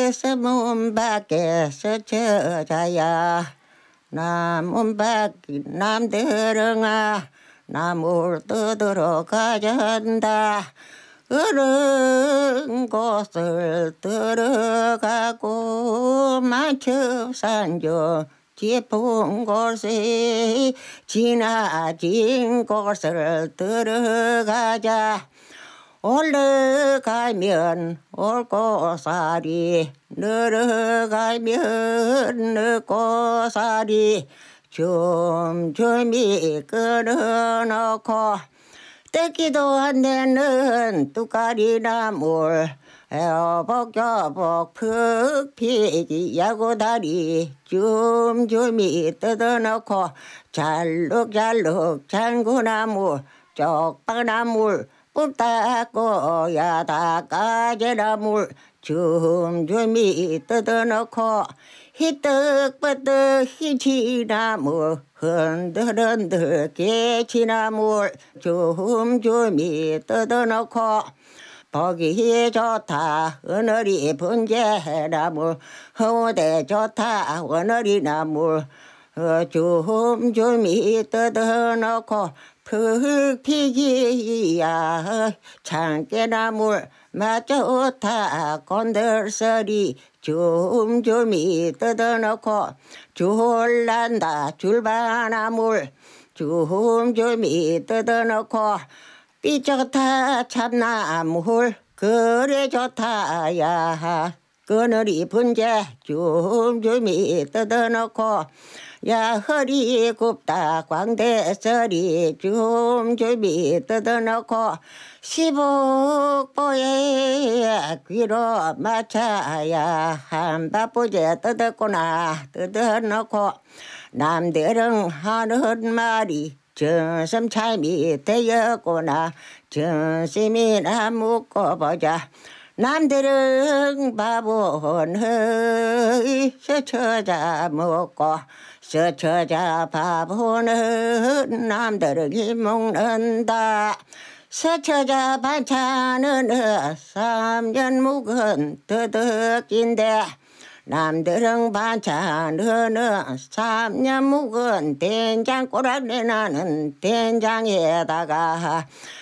밖에서 문 밖에서 저자야 나문 밖 남들은아 나물 뜯으러 가잔다. 그런 곳을 들어가고 만첩산중 깊은 곳에 지나진 곳을 들어가자. 올라가면 올고사리 내려가면 늦고사리 줌줌이 끊어놓고 뜯기도 안 되는 뚜까리 나물 애어복여복 푹 피기 야구다리 줌줌이 뜯어놓고 잘룩잘룩 장구나물 쪽방나물 뿔 닦고 야다까지나물 줌줌이 뜯어놓고 희뜩버뜩 희치나물 흔들흔들 깨치나물 줌줌이 뜯어놓고 보기 좋다 오늘이 분재나물 허무대 좋다 오늘이 나물 줌줌이 뜯어놓고 푹 피기야 참깨나물 맛 좋다 곤들서리 줌줌이 뜯어놓고 줄난다 줄바나물 줌줌이 뜯어놓고 삐 좋다 참나물 그래 좋다 야 그늘이 분재 줌줌이 뜯어놓고 야 허리 굽다 광대서리 줌줌이 뜯어놓고 시복보에 귀로 맞춰야 한바쁘게 뜯었구나 뜯어놓고 남들은 하는 말이 정심참이 되었구나 정심이나 묻고보자. 남들은 바보는 서처자 먹고 서처자 바보는 남들이 먹는다. 서처자 반찬은 3년 묵은 더덕인데 남들은 반찬은 3년 묵은 된장 꼬락내 나는 된장에다가